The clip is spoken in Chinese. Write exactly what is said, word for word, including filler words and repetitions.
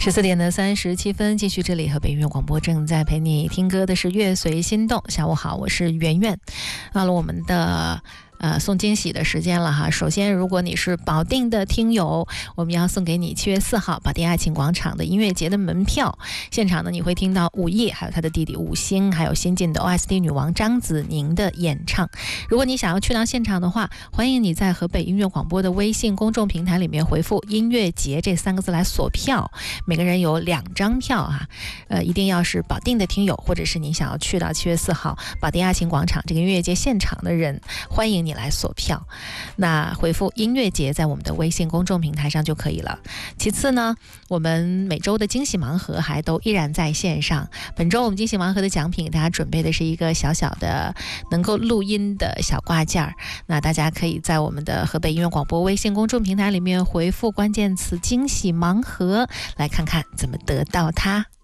十四点的三十七分，继续这里河北音乐广播正在陪你听歌的是乐随心动。下午好，我是圆圆。到了我们的呃，送惊喜的时间了哈。首先，如果你是保定的听友，我们要送给你七月四号保定爱情广场的音乐节的门票。现场呢，你会听到武艺，还有他的弟弟武星，还有新晋的 O S T 女王张子宁的演唱。如果你想要去到现场的话，欢迎你在河北音乐广播的微信公众平台里面回复音乐节这三个字来索票，每个人有两张票啊。呃，一定要是保定的听友，或者是你想要去到七月四号保定爱情广场这个音乐节现场的人，欢迎你来索票。那回复音乐节在我们的微信公众平台上就可以了。其次呢，我们每周的惊喜盲盒还都依然在线上。本周我们惊喜盲盒的奖品，大家准备的是一个小小的能够录音的小挂件，那大家可以在我们的河北音乐广播微信公众平台里面回复关键词惊喜盲盒，来看看怎么得到它。